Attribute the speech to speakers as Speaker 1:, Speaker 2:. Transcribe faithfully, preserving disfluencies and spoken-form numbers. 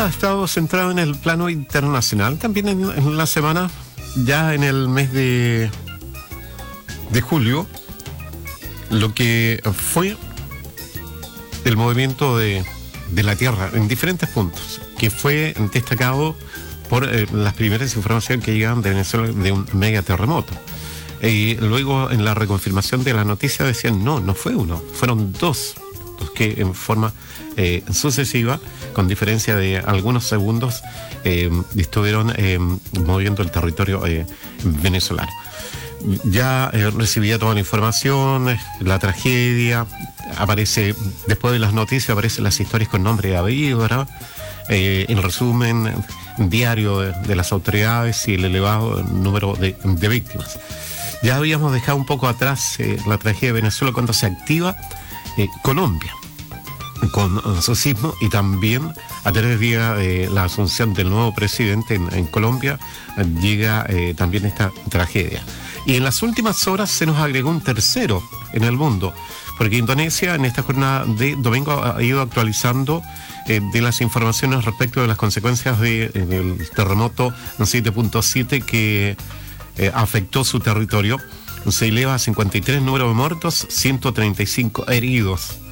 Speaker 1: Ha estado centrado en el plano internacional, también en, en la semana, ya en el mes de, de julio, lo que fue el movimiento de, de la Tierra en diferentes puntos, que fue destacado por eh, las primeras informaciones que llegaban de Venezuela de un mega terremoto. Y luego en la reconfirmación de la noticia decían, no, no fue uno, fueron dos, los que en forma eh, sucesiva, con diferencia de algunos segundos, eh, estuvieron eh, moviendo el territorio eh, venezolano. Ya eh, recibía toda la información, la tragedia, aparece, después de las noticias, aparecen las historias con nombre y apellido, ¿verdad? Eh, el resumen diario de, de las autoridades y el elevado número de, de víctimas. Ya habíamos dejado un poco atrás eh, la tragedia de Venezuela cuando se activa eh, Colombia con uh, su sismo, y también a tres días de la asunción del nuevo presidente en, en Colombia uh, llega eh, también esta tragedia. Y en las últimas horas se nos agregó un tercero en el mundo, porque Indonesia en esta jornada de domingo ha ido actualizando eh, de las informaciones respecto de las consecuencias de, eh, del terremoto siete punto siete que eh, afectó su territorio. Se eleva a cincuenta y tres número de muertos, ciento treinta y cinco heridos.